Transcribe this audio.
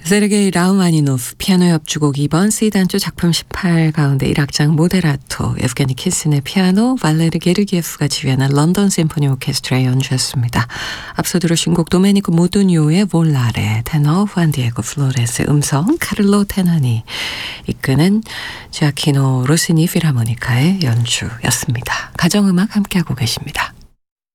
세르게이 라흐마니노프 피아노 협주곡 2번 C단조 작품 18 가운데 1악장 모데라토 예브게니 키슨의 피아노 발레르 게르기예프가 지휘하는 런던 심포니 오케스트라의 연주였습니다. 앞서 들으신 곡 도메니코 모두뉴의 볼라레, 테너 후안 디에고 플로레스의 음성, 카를로 테나니 이끄는 지아키노 로시니 필하모니카의 연주였습니다. 가정음악 함께하고 계십니다.